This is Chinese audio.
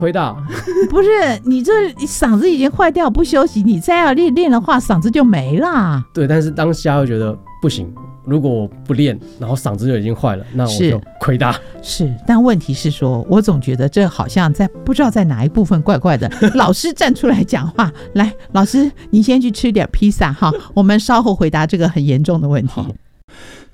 亏大。 不是，你这嗓子已经坏掉，不休息，你再要练的话，嗓子就没啦。 对，但是当下会觉得不行，如果我不练，然后嗓子就已经坏了，那我就亏大。 是，但问题是说，我总觉得这好像不知道在哪一部分怪怪的。老师站出来讲话，来，老师，你先去吃点披萨哈，我们稍后回答这个很严重的问题。